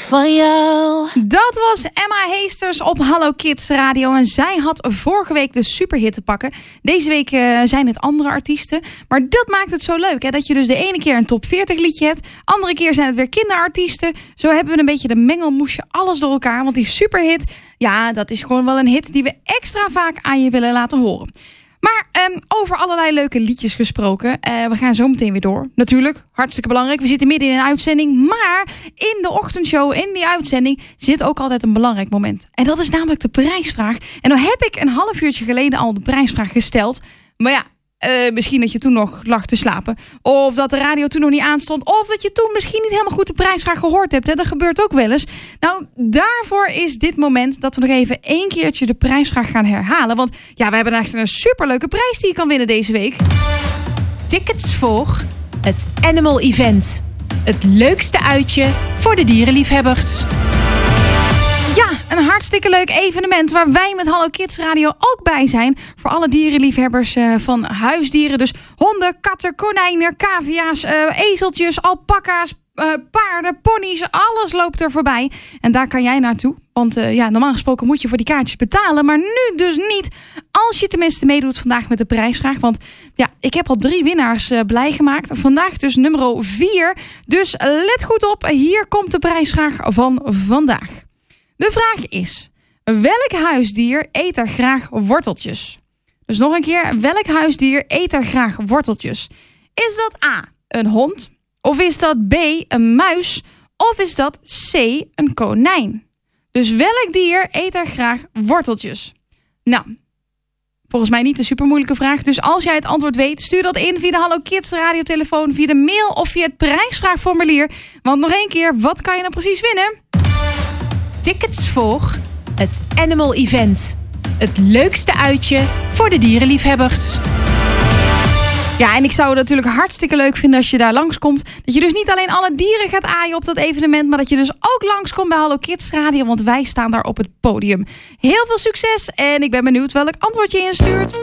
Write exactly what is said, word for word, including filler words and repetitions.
van jou. Dat was Emma Heesters op Hallo Kids Radio. En zij had vorige week de superhit te pakken. Deze week uh, zijn het andere artiesten. Maar dat maakt het zo leuk. Hè? Dat je dus de ene keer een top veertig liedje hebt. Andere keer zijn het weer kinderartiesten. Zo hebben we een beetje de mengelmoesje, alles door elkaar. Want die superhit, ja, dat is gewoon wel een hit die we extra vaak aan je willen laten horen. Maar um, over allerlei leuke liedjes gesproken. Uh, we gaan zo meteen weer door. Natuurlijk, hartstikke belangrijk. We zitten midden in een uitzending. Maar in de ochtendshow, in die uitzending, zit ook altijd een belangrijk moment. En dat is namelijk de prijsvraag. En nou heb ik een half uurtje geleden al de prijsvraag gesteld. Maar ja, uh, misschien dat je toen nog lag te slapen. Of dat de radio toen nog niet aanstond. Of dat je toen misschien niet helemaal goed de prijsvraag gehoord hebt. Hè? Dat gebeurt ook wel eens. Nou, daarvoor is dit moment dat we nog even één keertje de prijsvraag gaan herhalen. Want ja, we hebben echt een superleuke prijs die je kan winnen deze week. Tickets voor het Animal Event. Het leukste uitje voor de dierenliefhebbers. Ja, een hartstikke leuk evenement waar wij met Hallo Kids Radio ook bij zijn. Voor alle dierenliefhebbers uh, van huisdieren. Dus honden, katten, konijnen, cavia's, uh, ezeltjes, alpaca's, uh, paarden, ponies. Alles loopt er voorbij. En daar kan jij naartoe. Want uh, ja, normaal gesproken moet je voor die kaartjes betalen. Maar nu dus niet. Als je tenminste meedoet vandaag met de prijsvraag. Want ja, ik heb al drie winnaars uh, blij gemaakt. Vandaag dus nummer vier. Dus let goed op. Hier komt de prijsvraag van vandaag. De vraag is, welk huisdier eet er graag worteltjes? Dus nog een keer, welk huisdier eet er graag worteltjes? Is dat A, een hond? Of is dat B, een muis? Of is dat C, een konijn? Dus welk dier eet er graag worteltjes? Nou, volgens mij niet een super moeilijke vraag. Dus als jij het antwoord weet, stuur dat in via de Hallo Kids radiotelefoon, via de mail of via het prijsvraagformulier. Want nog één keer, wat kan je nou precies winnen? Tickets voor het Animal Event. Het leukste uitje voor de dierenliefhebbers. Ja, en ik zou het natuurlijk hartstikke leuk vinden als je daar langskomt. Dat je dus niet alleen alle dieren gaat aaien op dat evenement, maar dat je dus ook langskomt bij Hallo Kids Radio, want wij staan daar op het podium. Heel veel succes en ik ben benieuwd welk antwoord je instuurt.